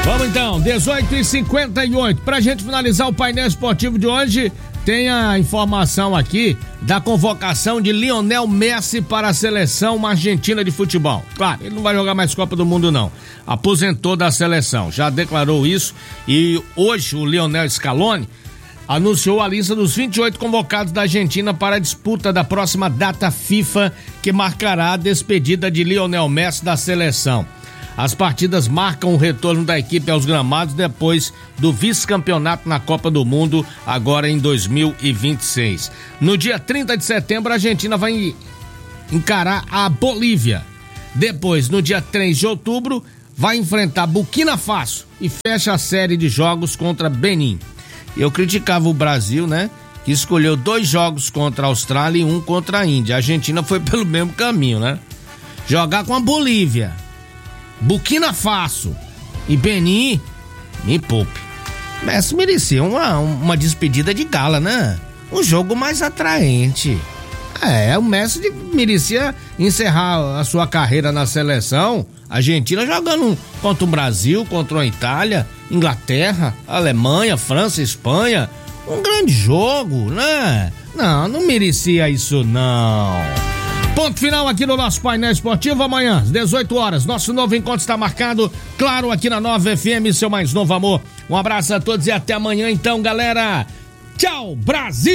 Vamos então, 18h58. Pra gente finalizar o painel esportivo de hoje, tem a informação aqui da convocação de Lionel Messi para a seleção argentina de futebol. Claro, ele não vai jogar mais Copa do Mundo não. Aposentou da seleção, já declarou isso, e hoje o Lionel Scaloni anunciou a lista dos 28 convocados da Argentina para a disputa da próxima data FIFA, que marcará a despedida de Lionel Messi da seleção. As partidas marcam o retorno da equipe aos gramados depois do vice-campeonato na Copa do Mundo, agora em 2026. No dia 30 de setembro, a Argentina vai encarar a Bolívia. Depois, no dia 3 de outubro, vai enfrentar Burkina Faso e fecha a série de jogos contra Benin. Eu criticava o Brasil, né? Que escolheu 2 jogos contra a Austrália e 1 contra a Índia. A Argentina foi pelo mesmo caminho, né? Jogar com a Bolívia, Burkina Faso e Benin, me poupe. Messi merecia uma despedida de gala, né? Um jogo mais atraente. O Messi merecia encerrar a sua carreira na seleção argentina jogando contra o Brasil, contra a Itália, Inglaterra, Alemanha, França, Espanha. Um grande jogo, né? Não merecia isso não. Ponto final aqui no nosso painel esportivo. Amanhã, às 18 horas, nosso novo encontro está marcado, claro, aqui na Nova FM, seu mais novo amor. Um abraço a todos e até amanhã então, galera. Tchau, Brasil!